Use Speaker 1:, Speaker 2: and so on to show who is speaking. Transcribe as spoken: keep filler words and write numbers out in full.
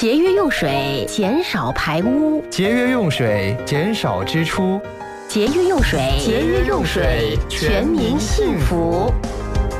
Speaker 1: 节约用水，减少排污；
Speaker 2: 节约用水，减少支出；
Speaker 1: 节约用水，
Speaker 2: 节约用水，全民幸福。